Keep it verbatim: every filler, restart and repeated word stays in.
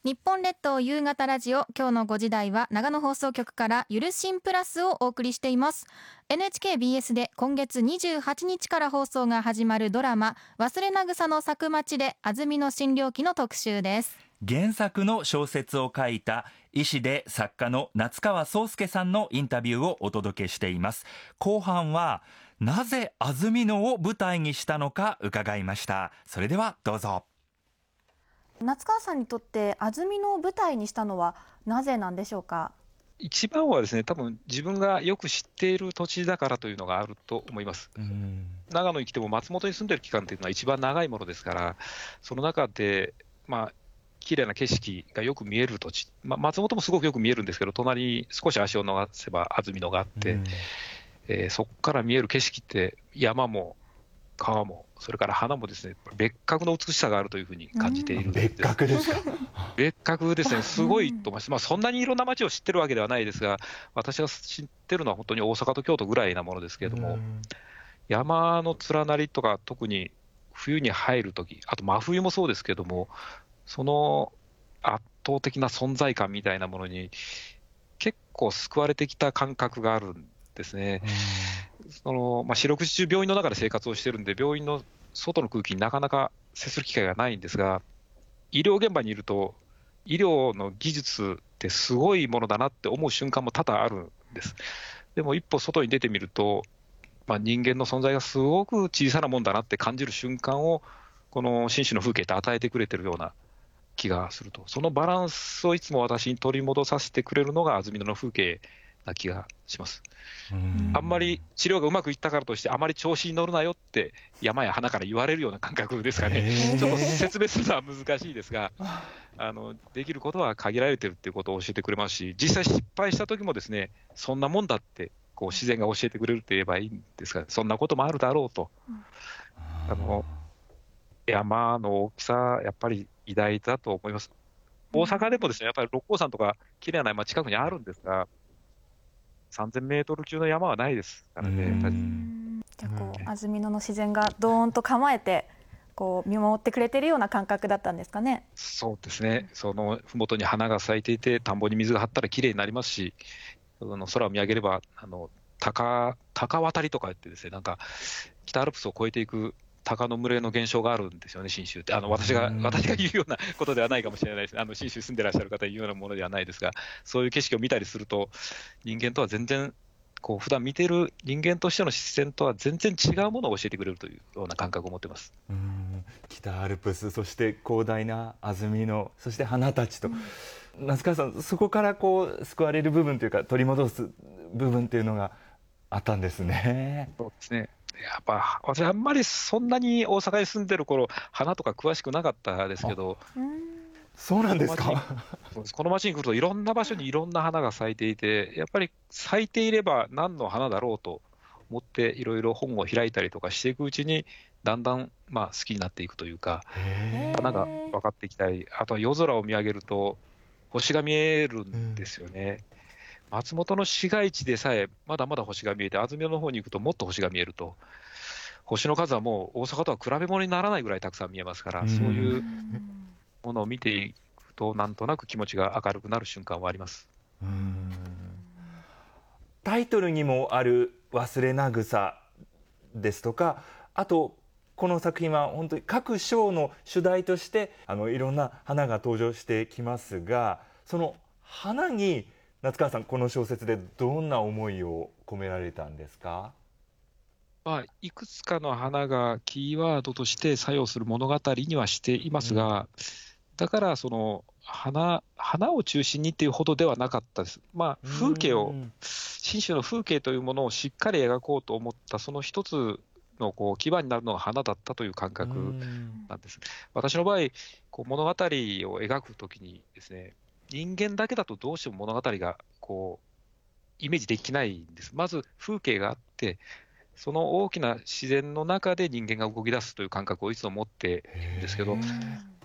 日本列島夕方ラジオ、今日のご時台は長野放送局からゆるしんプラスをお送りしています。 エヌエイチケービーエス で今月にじゅうはちにちから放送が始まるドラマ忘れなぐさの咲く街で安曇野診療期の特集です。 原作の小説を書いた医師で作家の夏川宗介さんのインタビューをお届けしています。後半はなぜ安曇野を舞台にしたのか伺いました。それではどうぞ。 夏川さんにとって安曇野を舞台にしたのはなぜなんでしょうか？ 一番はですね、多分自分がよく知っている土地だからというのがあると思います。うん長野に来ても松本に住んでる期間というのは一番長いものですから、その中でまあ綺麗な景色がよく見える土地、まあ、松本もすごくよく見えるんですけど、隣に少し足を伸ばせば安曇野があって、うんえー、そこから見える景色って山も川もそれから花もですね、別格の美しさがあるというふうに感じているんです。 別格ですか？ 別格ですね、すごいと思います。まあ、そんなにいろんな街を知ってるわけではないですが、私が知ってるのは本当に大阪と京都ぐらいなものですけれども、山の連なりとか、特に冬に入るとき、あと真冬もそうですけれども、その圧倒的な存在感みたいなものに結構救われてきた感覚があるんですね。そのまあ、四六時中病院の中で生活をしてるんで、病院の外の空気になかなか接する機会がないんですが、医療現場にいると医療の技術ってすごいものだなって思う瞬間も多々あるんです。でも一歩外に出てみると、まあ、人間の存在がすごく小さなもんだなって感じる瞬間をこの信州の風景って与えてくれてるような気がすると、そのバランスをいつも私に取り戻させてくれるのが安曇野の風景な気がします。あんまり治療がうまくいったからとしてあまり調子に乗るなよって山や花から言われるような感覚ですかね。ちょっと説明するのは難しいですが、あのできることは限られてるっていうことを教えてくれますし、実際失敗した時もですね、そんなもんだってこう自然が教えてくれるって言えばいいんですが、そんなこともあるだろうと、あの山の大きさやっぱり偉大だと思います。大阪でもですね、やっぱり六甲山とか綺麗な山近くにあるんですが、さんぜんメートル級の山はないですからね。 じゃあこう安曇野の自然がドーンと構えてこう見守ってくれてるような感覚だったんですかね。 そうですね、その麓に花が咲いていて、田んぼに水が張ったらきれいになりますし、その空を見上げればあの高高渡りとか言ってですね、なんか北アルプスを越えていく鷹の群れの現象があるんですよね、信州って。あの私が私が言うようなことではないかもしれないです。あの信州住んでらっしゃる方が言うようなものではないですが、そういう景色を見たりすると、人間とは全然こう普段見ている人間としての視線とは全然違うものを教えてくれるというような感覚を持っています。 うーん北アルプス、そして広大な安曇野、そして花たちと、うん、夏川さん、そこからこう救われる部分というか取り戻す部分というのがあったんですね。 そうですね、やっぱ私あんまりそんなに大阪に住んでる頃花とか詳しくなかったですけど、 そうなんですか。 この町に来るといろんな場所にいろんな花が咲いていて、やっぱり咲いていれば何の花だろうと思っていろいろ本を開いたりとかしていくうちに、だんだんまあ好きになっていくというか、花が分かってきたり、あとは夜空を見上げると星が見えるんですよね。うん、松本の市街地でさえまだまだ星が見えて、安曇野の方に行くともっと星が見えると、星の数はもう大阪とは比べ物にならないぐらいたくさん見えますから、そういうものを見ていくとなんとなく気持ちが明るくなる瞬間はあります。 うーんタイトルにもある忘れなぐさですとか、あとこの作品は本当に各章の主題としてあのいろんな花が登場してきますが、その花に夏川さん、この小説でどんな思いを込められたんですか？ まあ、いくつかの花がキーワードとして作用する物語にはしていますが、うん、だからその 花, 花を中心にっていうほどではなかったです。まあ、風景を、信州の風景というものをしっかり描こうと思ったその一つのこう基盤になるのが花だったという感覚なんです。私の場合こう物語を描くときにですね、人間だけだとどうしても物語がこうイメージできないんです。まず風景があって、その大きな自然の中で人間が動き出すという感覚をいつも持っているんですけど、